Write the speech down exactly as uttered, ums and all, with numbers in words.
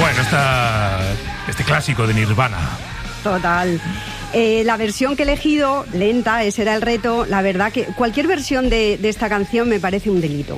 Bueno, esta, este clásico de Nirvana. Total. Eh, la versión que he elegido, lenta, ese era el reto. La verdad que cualquier versión de, de esta canción me parece un delito.